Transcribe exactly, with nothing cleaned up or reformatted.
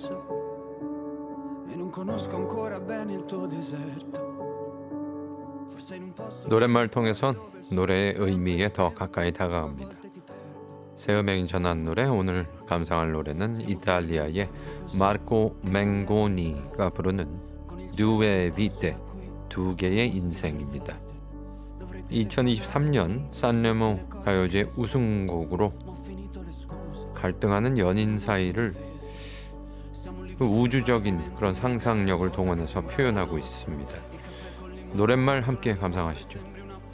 adesso e non conosco ancora bene il tuo deserto. 노랫말 통해선 노래의 의미에 더 가까이 다가갑니다. 새 음행이 전한 노래, 오늘 감상할 노래는 이탈리아의 마르코 맹고니가 부르는 Due Vite, 두 개의 인생입니다. 이천이십삼 년 산레모 가요제 우승곡으로 갈등하는 연인 사이를 그 우주적인 그런 상상력을 동원해서 표현하고 있습니다. 노랫말 함께 감상하시죠.